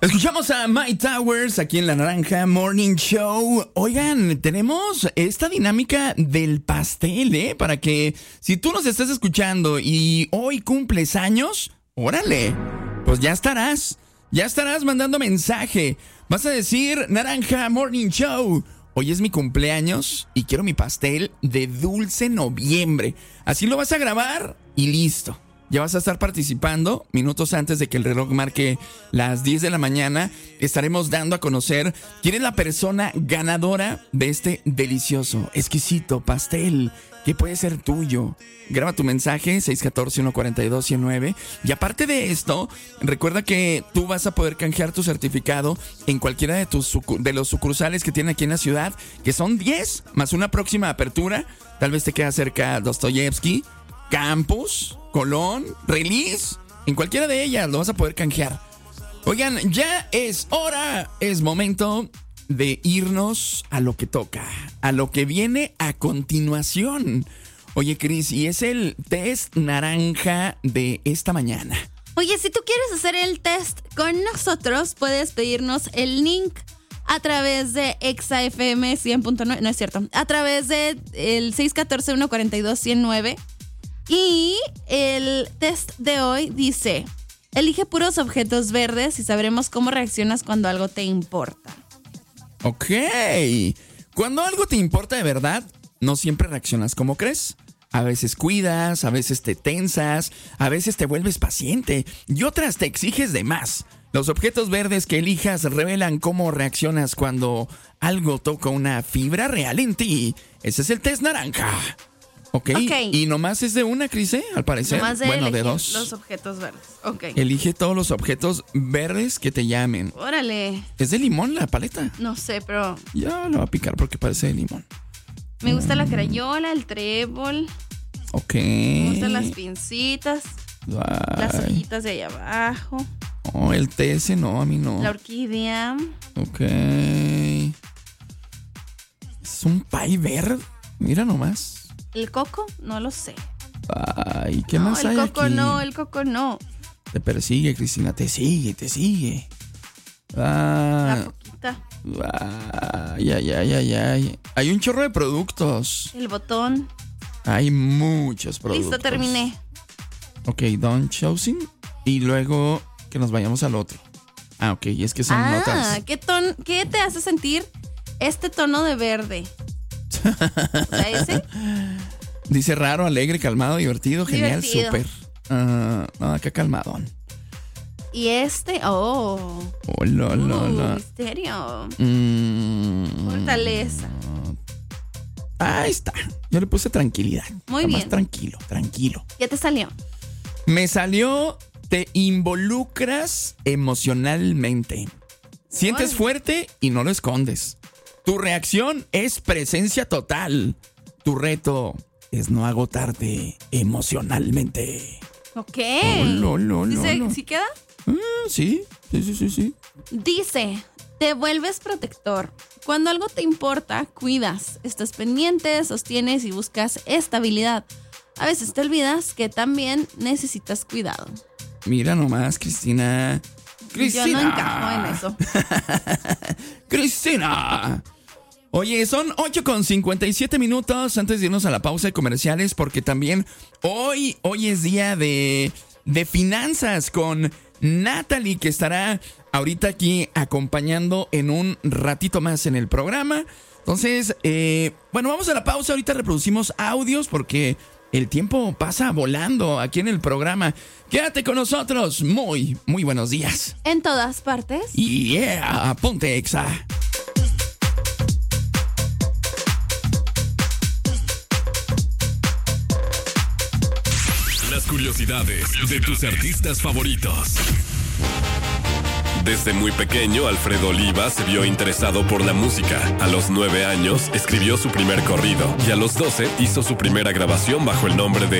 Escuchamos a Mike Towers aquí en La Naranja Morning Show. Oigan, tenemos esta dinámica del pastel, para que si tú nos estás escuchando y hoy cumples años, órale, pues ya estarás mandando mensaje. Vas a decir, Naranja Morning Show, hoy es mi cumpleaños y quiero mi pastel de dulce noviembre. Así lo vas a grabar y listo. Ya vas a estar participando minutos antes de que el reloj marque las 10 de la mañana. Estaremos dando a conocer quién es la persona ganadora de este delicioso, exquisito pastel que puede ser tuyo. Graba tu mensaje 614-142-109. Y aparte de esto, recuerda que tú vas a poder canjear tu certificado en cualquiera de los sucursales que tienen aquí en la ciudad, que son 10 más una próxima apertura. Tal vez te queda cerca Dostoyevsky, Campus, Colón, Release. En cualquiera de ellas lo vas a poder canjear. Oigan, ya es hora, es momento de irnos a lo que toca, a lo que viene a continuación. Oye, Cris, y es el test naranja de esta mañana. Oye, si tú quieres hacer el test con nosotros, puedes pedirnos el link a través de Exa FM 100.9, no es cierto, a través de el 614-142-109. Y el test de hoy dice: elige puros objetos verdes y sabremos cómo reaccionas cuando algo te importa. Ok. Cuando algo te importa de verdad, no siempre reaccionas como crees. A veces cuidas, a veces te tensas, a veces te vuelves paciente y otras te exiges de más. Los objetos verdes que elijas revelan cómo reaccionas cuando algo toca una fibra real en ti. Ese es el test naranja. Ok. Y nomás es de una, Cris, al parecer. Nomás de dos. Los objetos verdes. Ok. Elige todos los objetos verdes que te llamen. Órale. ¿Es de limón la paleta? No sé, pero Ya lo voy a picar porque parece de limón. Me gusta la crayola, el trébol. Ok. Me gustan las pincitas. Las hojitas de ahí abajo. Oh, el TS no, a mí no. La orquídea. Ok. Es un pay verde. Mira nomás. ¿El coco? No lo sé. Ay, ¿qué más hay aquí? El coco no. Te persigue, Cristina, te sigue. La poquita. Ay. Hay un chorro de productos. El botón. Hay muchos productos. Listo, terminé. Ok, done choosing. Y luego que nos vayamos al otro. Ok, y es que son notas. ¿Qué te hace sentir este tono de verde? O sea, ese. Dice raro, alegre, calmado, divertido, genial, súper. No, acá calmadón. Y este, oh. Misterio. Fortaleza. Ahí está. Yo le puse tranquilidad. Muy bien. Más tranquilo. ¿Qué te salió? Me salió, te involucras emocionalmente. Sientes fuerte y no lo escondes. Tu reacción es presencia total. Tu reto es no agotarte emocionalmente. Ok. ¿Sí queda? Sí. Dice, te vuelves protector. Cuando algo te importa, cuidas, estás pendiente, sostienes y buscas estabilidad. A veces te olvidas que también necesitas cuidado. Mira nomás, Cristina. Yo no encajo en eso. Cristina. Oye, son 8:57 antes de irnos a la pausa de comerciales, porque también hoy es día de finanzas con Natalie, que estará ahorita aquí acompañando en un ratito más en el programa. Entonces, vamos a la pausa. Ahorita reproducimos audios porque el tiempo pasa volando aquí en el programa. Quédate con nosotros. Muy, muy buenos días. En todas partes. Yeah, ponte Exa. Las curiosidades de tus artistas favoritos. Desde muy pequeño, Alfredo Oliva se vio interesado por la música. A los 9 años, escribió su primer corrido y a los 12 hizo su primera grabación bajo el nombre de